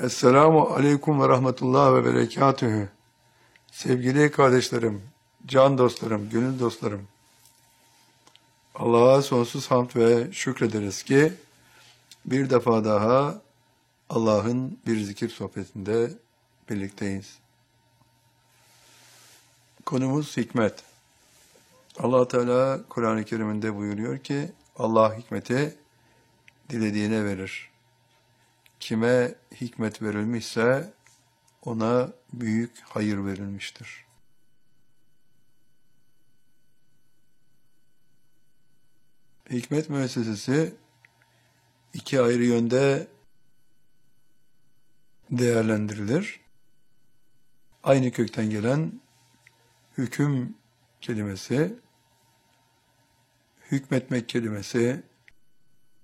Esselamu aleyküm ve rahmetullah ve berekatühü. Sevgili kardeşlerim, can dostlarım, gönül dostlarım. Allah'a sonsuz hamd ve şükrederiz ki bir defa daha Allah'ın bir zikir sohbetinde birlikteyiz. Konumuz hikmet. Allah Teala Kur'an-ı Kerim'inde buyuruyor ki Allah hikmeti dilediğine verir. Kime hikmet verilmişse ona büyük hayır verilmiştir. Hikmet müessesesi iki ayrı yönde değerlendirilir. Aynı kökten gelen hüküm kelimesi, hükmetmek kelimesi,